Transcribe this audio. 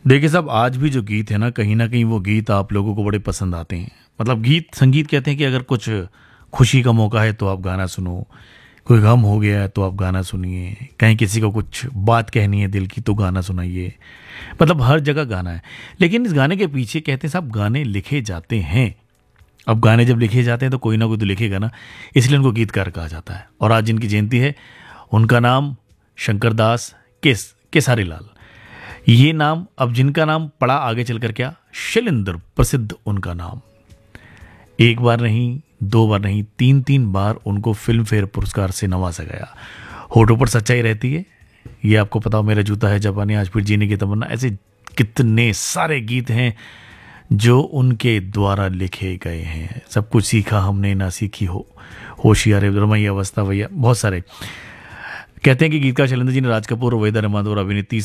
देखिए साहब, आज भी जो गीत है ना कहीं वो गीत आप लोगों को बड़े पसंद आते हैं। मतलब गीत संगीत कहते हैं कि अगर कुछ खुशी का मौका है तो आप गाना सुनो, कोई गम हो गया है तो आप गाना सुनिए, कहीं किसी को कुछ बात कहनी है दिल की तो गाना सुनाइए। मतलब हर जगह गाना है। लेकिन इस गाने के पीछे कहते हैं साहब गाने लिखे जाते हैं। अब गाने जब लिखे जाते हैं तो कोई ना कोई तो लिखेगा ना, इसलिए उनको गीतकार कहा जाता है। और आज जिनकी जयंती है उनका नाम शंकर दास केसारी लाल। ये नाम, अब जिनका नाम पड़ा आगे चलकर क्या, शैलेंद्र प्रसिद्ध उनका नाम। एक बार नहीं, दो बार नहीं, तीन तीन बार उनको फिल्म फेयर पुरस्कार से नवाजा गया। होठों पर सच्चाई रहती है, ये आपको पता हो, मेरा जूता है जापानी, आज फिर जीने की तमन्ना, ऐसे कितने सारे गीत हैं जो उनके द्वारा लिखे गए हैं। सब कुछ सीखा हमने ना सीखी हो, होशियार रमैया अवस्था भैया, बहुत सारे। कहते हैं कि गीतकार शैलेंद्र जी ने राज कपूर और वहीदा रहमान द्वारा अभिनीत